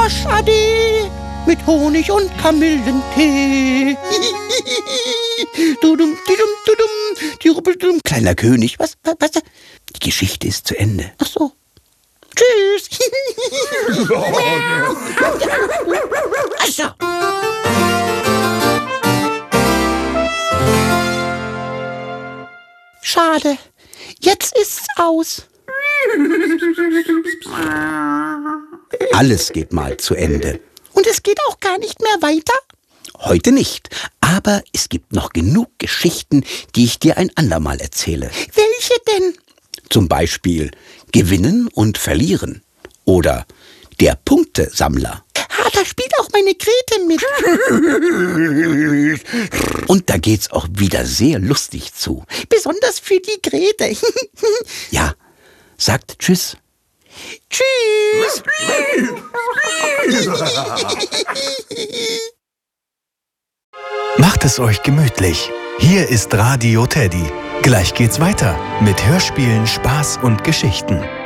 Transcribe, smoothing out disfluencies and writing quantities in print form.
Ade mit Honig und Kamillentee. Dudum, dudum, dudum, dudum. Kleiner König, was? Die Geschichte ist zu Ende. Ach so. Tschüss. Also. Schade. Jetzt ist's aus. Alles geht mal zu Ende. Und es geht auch gar nicht mehr weiter? Heute nicht. Aber es gibt noch genug Geschichten, die ich dir ein andermal erzähle. Welche denn? Zum Beispiel Gewinnen und Verlieren. Oder der Punktesammler. Da spielt auch meine Grete mit. Und da geht's auch wieder sehr lustig zu. Besonders für die Grete. Ja, sagt Tschüss. Tschüss. Macht es euch gemütlich. Hier ist Radio Teddy. Gleich geht's weiter mit Hörspielen, Spaß und Geschichten.